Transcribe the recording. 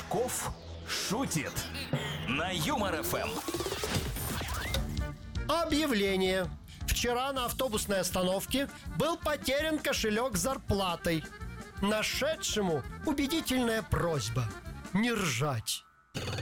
Кошельков шутит на Юмор ФМ. Объявление. Вчера на автобусной остановке был потерян кошелек с зарплатой. Нашедшему убедительная просьба не ржать.